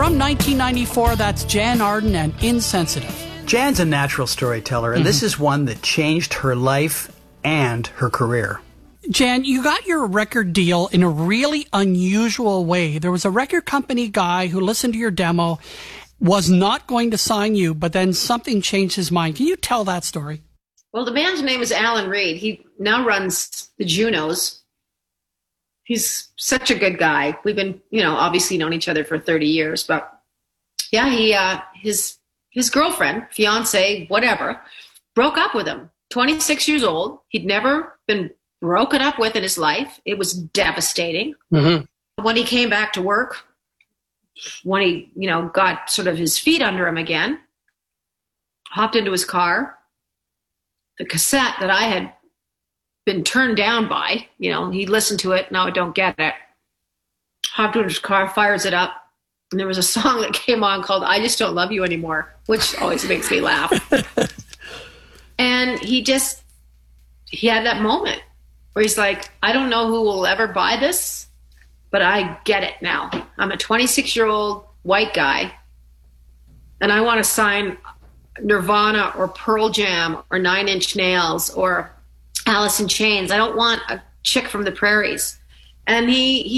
From 1994, that's Jan Arden and Insensitive. Jan's a natural storyteller, and this is one that changed her life and her career. Jan, you got your record deal in a really unusual way. There was a record company guy who listened to your demo, was not going to sign you, but then something changed his mind. Can you tell that story? Well, the band's name is Alan Reed. He now runs the Junos. He's such a good guy. We've been, obviously known each other for 30 years, but yeah, his girlfriend, fiance, whatever, broke up with him. 26 years old. He'd never been broken up with in his life. It was devastating. Mm-hmm. When he came back to work, when he, got sort of his feet under him again, hopped into his car, the cassette that I had been turned down by, he listened to it. Now I don't get it. Hopped into his car, fires it up. And there was a song that came on called I Just Don't Love You Anymore, which always makes me laugh. And he had that moment where he's like, I don't know who will ever buy this, but I get it now. I'm a 26-year-old white guy, and I want to sign Nirvana or Pearl Jam or Nine Inch Nails or Alice in Chains. I don't want a chick from the prairies. And he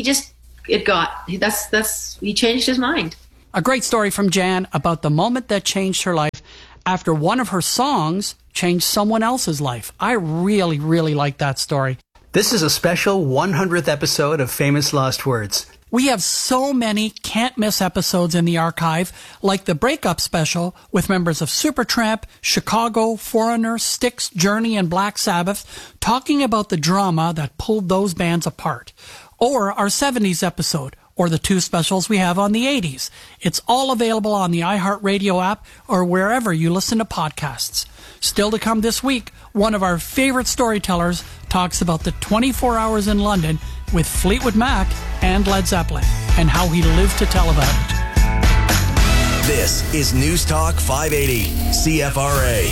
changed his mind. A great story from Jan about the moment that changed her life after one of her songs changed someone else's life. I really, really like that story. This is a special 100th episode of Famous Lost Words. We have so many can't-miss episodes in the archive, like the breakup special with members of Supertramp, Chicago, Foreigner, Styx, Journey, and Black Sabbath, talking about the drama that pulled those bands apart. Or our 70s episode, or the two specials we have on the 80s. It's all available on the iHeartRadio app or wherever you listen to podcasts. Still to come this week, one of our favorite storytellers talks about the 24 hours in London with Fleetwood Mac and Led Zeppelin and how he lived to tell about it. This is News Talk 580, CFRA.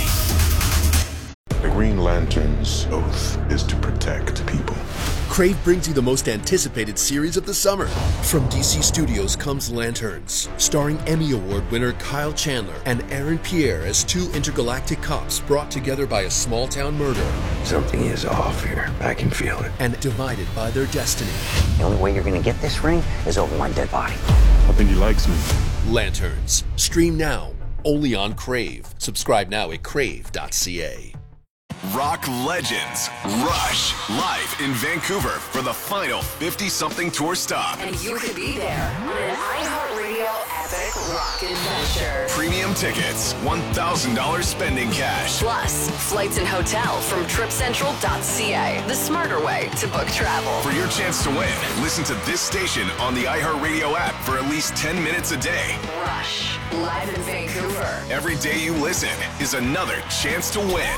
The Green Lantern's oath is to protect people. Crave brings you the most anticipated series of the summer. From DC Studios comes Lanterns, starring Emmy Award winner Kyle Chandler and Aaron Pierre as two intergalactic cops brought together by a small-town murder. Something is off here. I can feel it. And divided by their destiny. The only way you're going to get this ring is over my dead body. I think he likes me. Lanterns. Stream now. Only on Crave. Subscribe now at crave.ca. Rock legends Rush live in Vancouver for the final 50-something tour stop. And you could be there on an iHeartRadio epic rock adventure. Premium tickets, $1,000 spending cash. Plus, flights and hotel from tripcentral.ca, the smarter way to book travel. For your chance to win, listen to this station on the iHeartRadio app for at least 10 minutes a day. Rush, live in Vancouver. Every day you listen is another chance to win.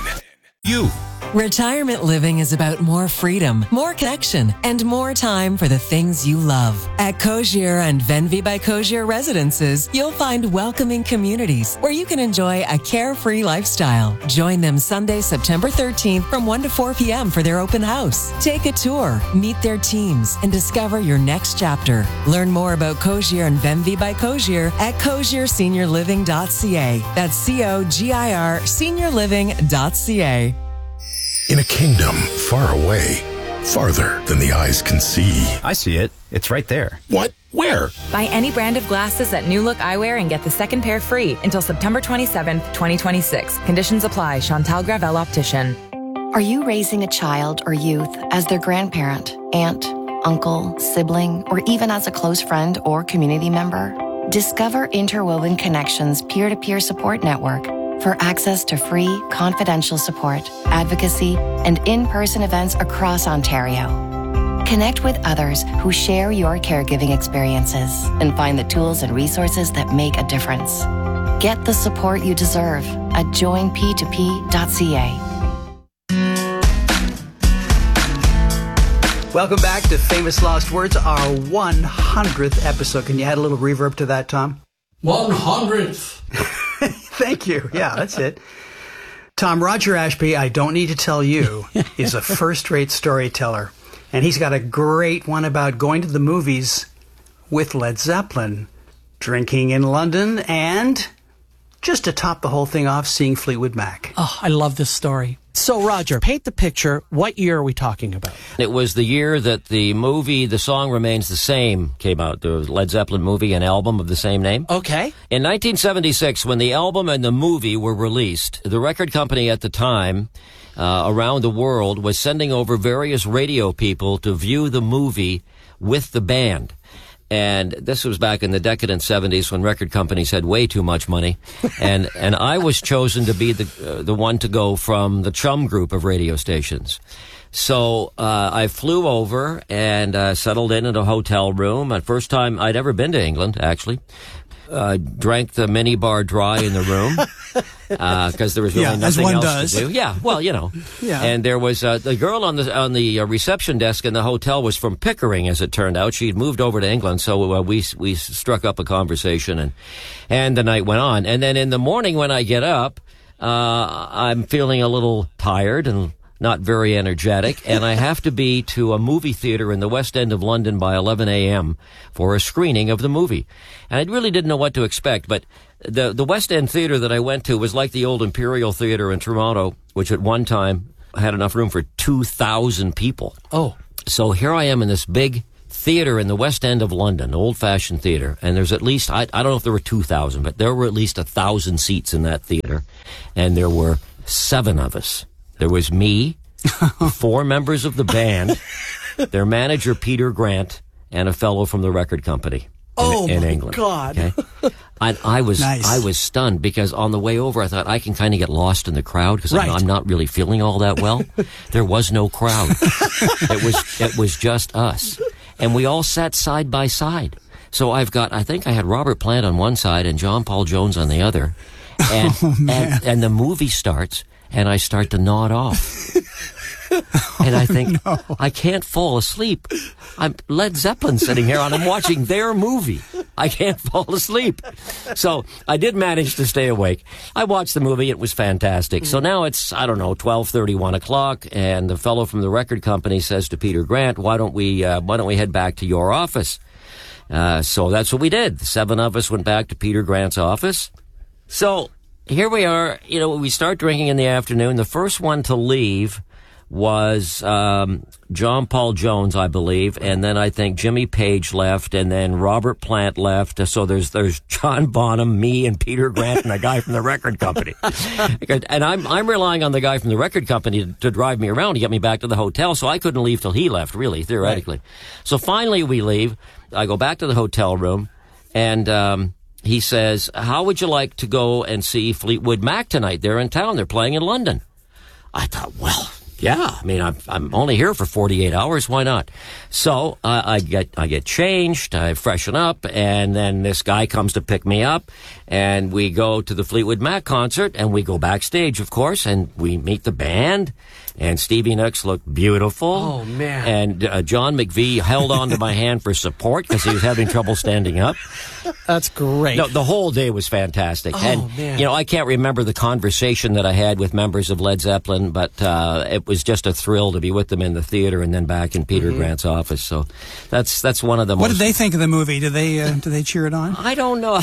Retirement living is about more freedom, more connection, and more time for the things you love. At Cogier and Venvi by Cogier Residences, you'll find welcoming communities where you can enjoy a carefree lifestyle. Join them Sunday, September 13th from 1 to 4 p.m. for their open house. Take a tour, meet their teams, and discover your next chapter. Learn more about Cogier and Venvi by Cogier at cogierseniorliving.ca. That's COGIR seniorliving.ca. In a kingdom far away, farther than the eyes can see. I see it. It's right there. What? Where? Buy any brand of glasses at New Look Eyewear and get the second pair free until September 27th, 2026. Conditions apply. Chantal Gravel Optician. Are you raising a child or youth as their grandparent, aunt, uncle, sibling, or even as a close friend or community member? Discover Interwoven Connections peer-to-peer support network for access to free, confidential support, advocacy, and in-person events across Ontario. Connect with others who share your caregiving experiences and find the tools and resources that make a difference. Get the support you deserve at joinp2p.ca. Welcome back to Famous Lost Words, our 100th episode. Can you add a little reverb to that, Tom? 100th. Thank you. Yeah, that's it. Tom, Roger Ashby, I don't need to tell you, is a first-rate storyteller. And he's got a great one about going to the movies with Led Zeppelin. drinking in London, and just to top the whole thing off, seeing Fleetwood Mac. Oh, I love this story. So, Roger, paint the picture. What year are we talking about? It was the year that the movie The Song Remains the Same came out. The Led Zeppelin movie and album of the same name. Okay. In 1976, when the album and the movie were released, the record company at the time around the world was sending over various radio people to view the movie with the band. And this was back in the decadent 70s when record companies had way too much money. And I was chosen to be the one to go from the Chum group of radio stations. So I flew over and settled in a hotel room. First time I'd ever been to England, actually. Drank the mini bar dry in the room because there was really nothing else to do. Yeah, well, you know. Yeah. And there was the girl on the reception desk in the hotel was from Pickering, as it turned out. She'd moved over to England, so we struck up a conversation, and the night went on. And then in the morning when I get up, I'm feeling a little tired and not very energetic, and I have to be to a movie theater in the West End of London by 11 a.m. for a screening of the movie. And I really didn't know what to expect, but the West End theater that I went to was like the old Imperial Theater in Toronto, which at one time had enough room for 2,000 people. Oh. So here I am in this big theater in the West End of London, old-fashioned theater, and there's at least, I don't know if there were 2,000, but there were at least 1,000 seats in that theater, and there were 7 of us. There was me, 4 members of the band, their manager, Peter Grant, and a fellow from the record company in England. God. Okay? And I was Nice. I was stunned because on the way over, I thought I can kind of get lost in the crowd because Right. I'm not really feeling all that well. There was no crowd. It was just us. And we all sat side by side. So I think I had Robert Plant on one side and John Paul Jones on the other. And, and the movie starts. And I start to nod off. And I think, I can't fall asleep. I'm Led Zeppelin sitting here and I'm watching their movie. I can't fall asleep. So I did manage to stay awake. I watched the movie. It was fantastic. So now it's, 12:30, 1 o'clock. And the fellow from the record company says to Peter Grant, why don't we head back to your office? So that's what we did. The 7 of us went back to Peter Grant's office. So here we are, we start drinking in the afternoon. The first one to leave was John Paul Jones, I believe, and then I think Jimmy Page left, and then Robert Plant left. So there's John Bonham, me, and Peter Grant, and a guy from the record company. And I'm relying on the guy from the record company to drive me around to get me back to the hotel, so I couldn't leave till he left, really, theoretically. Right. So finally we leave. I go back to the hotel room, and he says, how would you like to go and see Fleetwood Mac tonight? They're in town. They're playing in London. I thought, well, yeah. I mean, I'm only here for 48 hours. Why not? So I get changed. I freshen up, and then this guy comes to pick me up, and we go to the Fleetwood Mac concert, and we go backstage, of course, and we meet the band. And Stevie Nicks looked beautiful. Oh, man. And John McVie held on to my hand for support because he was having trouble standing up. That's great. No, the whole day was fantastic. Oh, and, man. I can't remember the conversation that I had with members of Led Zeppelin, but it was just a thrill to be with them in the theater and then back in Peter Grant's office. So that's one of the What did they think of the movie? Did they cheer it on? I don't know.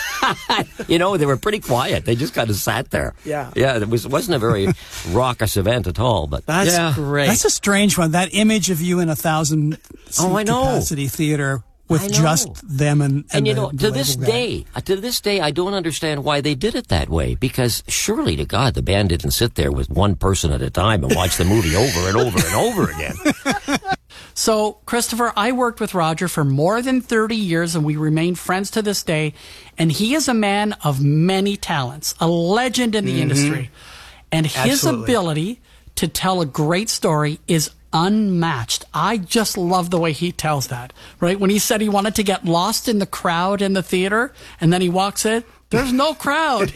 They were pretty quiet. They just kind of sat there. Yeah. Yeah, it wasn't a very raucous event at all. But That's great. That's a strange one. That image of you in 1,000 seat capacity theater with just them and to this day, I don't understand why they did it that way. Because surely to God, the band didn't sit there with one person at a time and watch the movie over and over and over again. So, Christopher, I worked with Roger for more than 30 years, and we remain friends to this day. And he is a man of many talents, a legend in the industry. And his ability to tell a great story is unmatched. I just love the way he tells that, right? When he said he wanted to get lost in the crowd in the theater, and then he walks in, there's no crowd.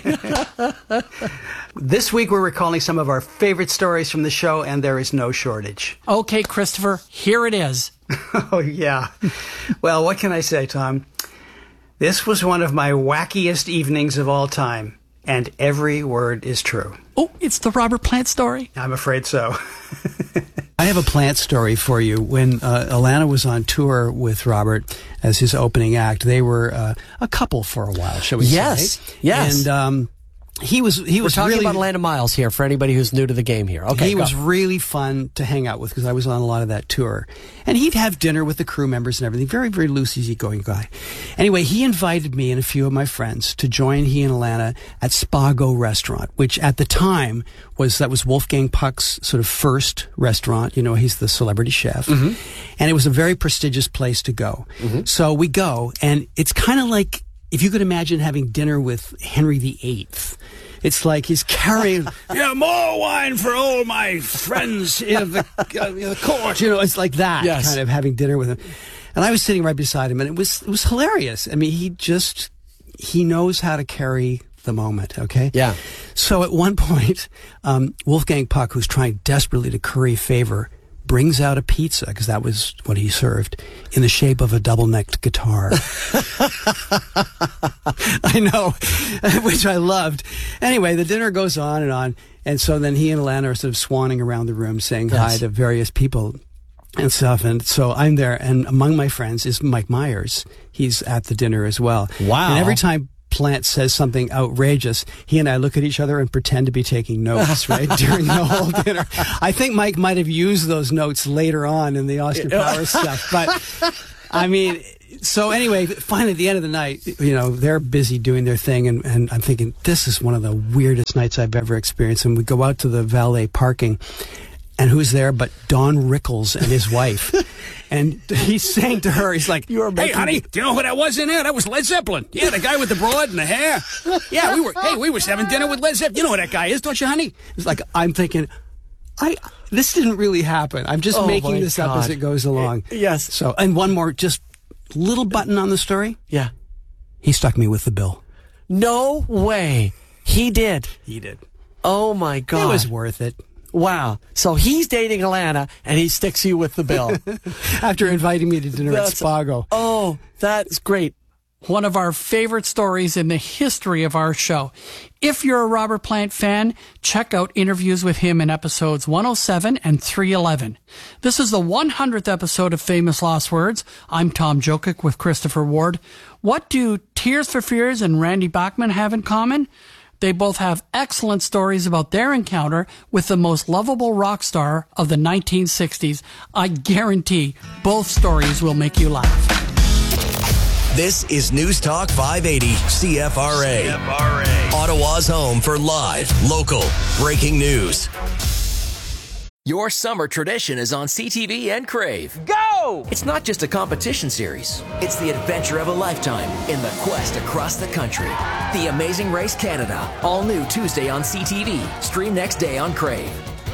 This week we're recalling some of our favorite stories from the show, and there is no shortage. Okay, Christopher, here it is. Oh, yeah. Well, what can I say, Tom? This was one of my wackiest evenings of all time, and every word is true. Oh, it's the Robert Plant story? I'm afraid so. I have a plant story for you. When Alana was on tour with Robert as his opening act, they were a couple for a while, shall we say? Yes. And he was We're talking really about Alana Miles here for anybody who's new to the game here. Okay, he was really fun to hang out with because I was on a lot of that tour. And he'd have dinner with the crew members and everything. Very, very loose, easygoing guy. Anyway, he invited me and a few of my friends to join he and Alana at Spago Restaurant, which at the time was Wolfgang Puck's sort of first restaurant. You know, he's the celebrity chef. And it was a very prestigious place to go. So we go, and it's kind of like if you could imagine having dinner with Henry VIII. It's like he's carrying, more wine for all my friends in the court. You know, it's like that, kind of having dinner with him. And I was sitting right beside him, and it was hilarious. I mean, he knows how to carry the moment, okay? Yeah. So at one point, Wolfgang Puck, who's trying desperately to curry favor, brings out a pizza, because that was what he served, in the shape of a double-necked guitar. I know, which I loved. Anyway, the dinner goes on, and so then he and Alana are sort of swanning around the room saying hi to various people and stuff, and so I'm there, and among my friends is Mike Myers. He's at the dinner as well. Wow. And every time Plant says something outrageous, he and I look at each other and pretend to be taking notes, right, during the whole dinner. I think Mike might have used those notes later on in the Austin Powers stuff, but I mean, so anyway, finally at the end of the night, you know, they're busy doing their thing, and I'm thinking, this is one of the weirdest nights I've ever experienced, and we go out to the valet parking, and who's there but Don Rickles and his wife. And he's saying to her, he's like, "Hey, honey, do you know who that was in there? That was Led Zeppelin. Yeah, the guy with the broad and the hair. Yeah, we were having dinner with Led Zeppelin. You know who that guy is, don't you, honey?" It's like, I'm thinking, this didn't really happen. I'm just making this up as it goes along. Yes. So, and one more, just little button on the story. Yeah. He stuck me with the bill. No way. He did. He did. Oh, my God. It was worth it. Wow. So he's dating Alana, and he sticks you with the bill. After inviting me to dinner at Spago. Oh, that's great. One of our favorite stories in the history of our show. If you're a Robert Plant fan, check out interviews with him in episodes 107 and 311. This is the 100th episode of Famous Lost Words. I'm Tom Jokic with Christopher Ward. What do Tears for Fears and Randy Bachman have in common? They both have excellent stories about their encounter with the most lovable rock star of the 1960s. I guarantee both stories will make you laugh. This is News Talk 580 CFRA. Ottawa's home for live, local, breaking news. Your summer tradition is on CTV and Crave. Go! It's not just a competition series. It's the adventure of a lifetime in the quest across the country. The Amazing Race Canada. All new Tuesday on CTV. Stream next day on Crave.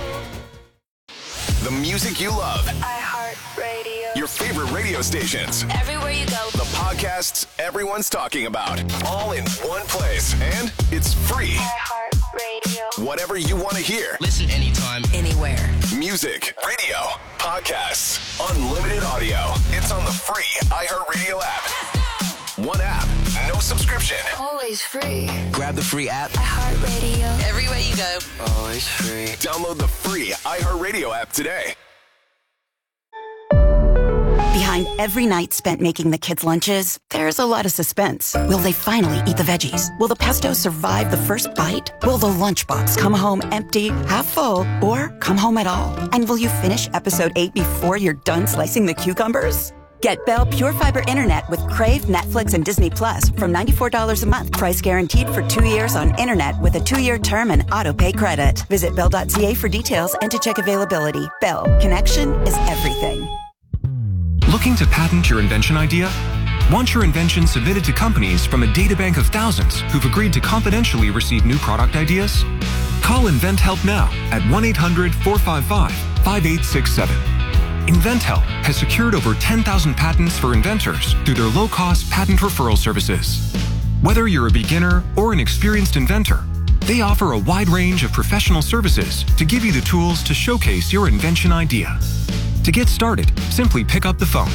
The music you love. iHeartRadio. Your favorite radio stations. Everywhere you go. The podcasts everyone's talking about. All in one place. And it's free. iHeartRadio. Whatever you want to hear. Listen anytime, anywhere. Music, radio, podcasts, unlimited audio. It's on the free iHeartRadio app. One app, no subscription. Always free. Grab the free app. iHeartRadio. Everywhere you go. Always free. Download the free iHeartRadio app today. Behind every night spent making the kids' lunches, there's a lot of suspense. Will they finally eat the veggies? Will the pesto survive the first bite? Will the lunchbox come home empty, half full, or come home at all? And will you finish episode 8 before you're done slicing the cucumbers? Get Bell Pure Fiber Internet with Crave, Netflix, and Disney Plus from $94 a month. Price guaranteed for 2 years on internet with a 2-year term and auto-pay credit. Visit Bell.ca for details and to check availability. Bell, connection is everything. Looking to patent your invention idea? Want your invention submitted to companies from a databank of thousands who've agreed to confidentially receive new product ideas? Call InventHelp now at 1-800-455-5867. InventHelp has secured over 10,000 patents for inventors through their low-cost patent referral services. Whether you're a beginner or an experienced inventor, they offer a wide range of professional services to give you the tools to showcase your invention idea. To get started, simply pick up the phone,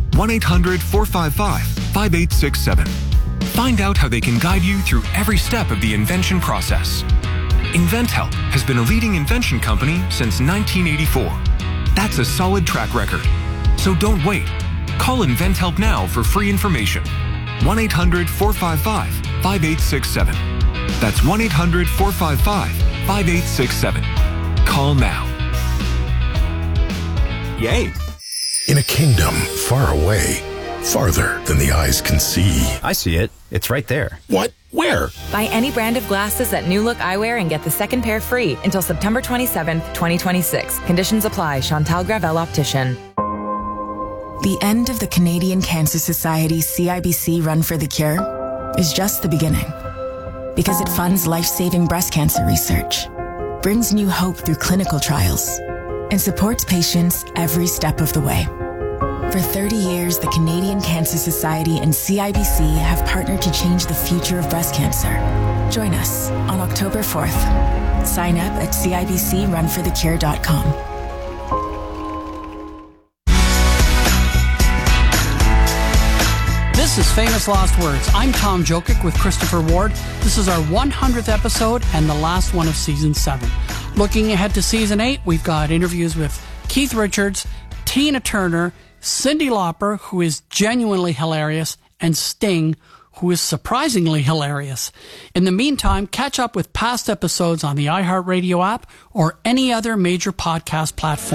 1-800-455-5867. Find out how they can guide you through every step of the invention process. InventHelp has been a leading invention company since 1984. That's a solid track record. So don't wait. Call InventHelp now for free information. 1-800-455-5867. That's 1-800-455-5867. Call now. Yay! In a kingdom far away, farther than the eyes can see. I see it. It's right there. What? Where? Buy any brand of glasses at New Look Eyewear and get the second pair free until September 27th, 2026. Conditions apply. Chantal Gravel Optician. The end of the Canadian Cancer Society CIBC Run for the Cure is just the beginning. Because it funds life-saving breast cancer research, brings new hope through clinical trials, and supports patients every step of the way. For 30 years, the Canadian Cancer Society and CIBC have partnered to change the future of breast cancer. Join us on October 4th. Sign up at cibcrunforthecure.com. This is Famous Last Words. I'm Tom Jokic with Christopher Ward. This is our 100th episode and the last one of Season 7. Looking ahead to Season 8, we've got interviews with Keith Richards, Tina Turner, Cyndi Lauper, who is genuinely hilarious, and Sting, who is surprisingly hilarious. In the meantime, catch up with past episodes on the iHeartRadio app or any other major podcast platform.